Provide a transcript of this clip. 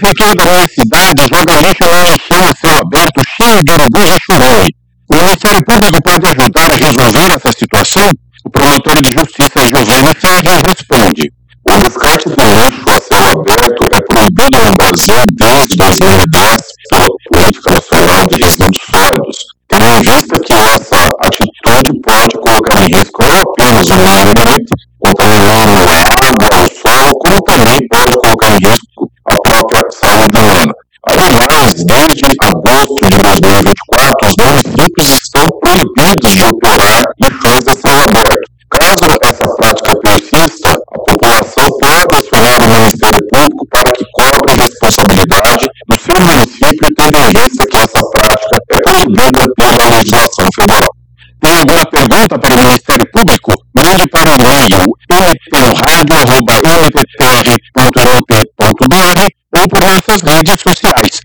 Fiquei da minha cidade, joga lixo lá enchendo o céu aberto, cheio de urubus e churões. O Ministério Público pode ajudar a resolver essa situação? O promotor de justiça Giovanni Fede responde. O descarte de lixo a céu aberto é proibido no Brasil desde 2010 pela Política Nacional de Resíduos Sólidos, tendo em vista que essa atitude pode colocar em risco não apenas o meio ambiente, contaminando a água, o solo, como também pode colocar em risco a própria saúde humana. Além mais, desde agosto de 2024, os municípios estão proibidos de operar lixões a céu aberto. Caso essa prática persista, a população pode acionar o Ministério Público para que cobre a responsabilidade do seu município, tendo em vista que essa prática é proibida pela legislação federal. Tem alguma pergunta para o Ministério Público? Mande para o e-mail mpnoradio@mptr.mp.br ou por nossas redes sociais.